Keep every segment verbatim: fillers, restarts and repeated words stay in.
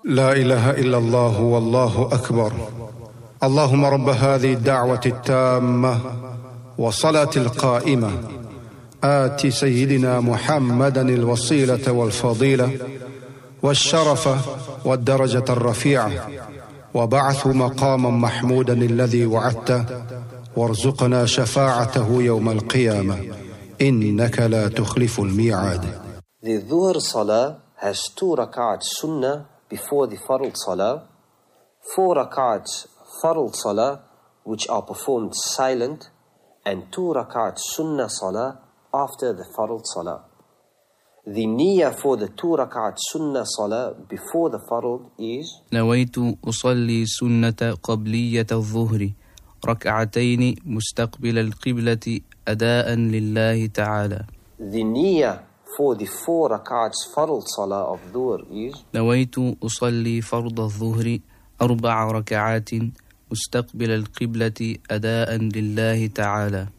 لا إله إلا الله والله أكبر. اللهم رب هذه الدعوة التامة والصلاة القائمة آت سيدنا محمدا الوسيلة والفضيلة والشرف والدرجة الرفيعة وبعث مقاما محمودا الذي وعدته وارزقنا شفاعته يوم القيامة إنك لا تخلف الميعاد. The Dhuhr Salah has two rak'at sunnah before the Fard Salah, four rak'at Fard Salah which are performed silent, and two rak'at sunnah Salah after the Fard Salah. The niyyah for the two rak'at sunnah Salah before the Fard is نويت أصلي سنة قبلية الظهر ركعتين مستقبل القبلة أداء لله تعالى. The niyyah for the four rak'ats Fard Salah of Dhuhr is نويت أصلي فرض الظهر أربع ركعات مستقبل القبلة أداء لله تعالى.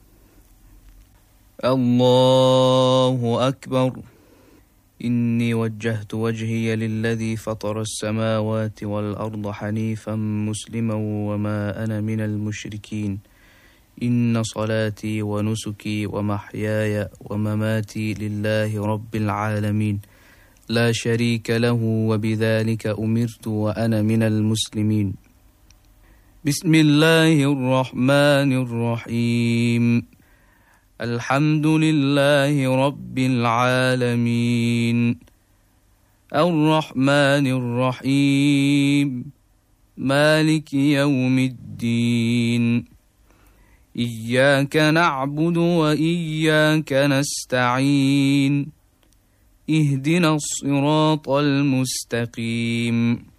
الله أكبر. إني وجهت وجهي للذي فطر السماوات والأرض حنيفا مسلما وما أنا من المشركين. إن صلاتي ونسكي ومحياي ومماتي لله رب العالمين لا شريك له وبذلك أمرت وأنا من المسلمين. بسم الله الرحمن الرحيم. الحمد لله رب العالمين الرحمن الرحيم مالك يوم الدين إياك نعبد وإياك نستعين اهدنا الصراط المستقيم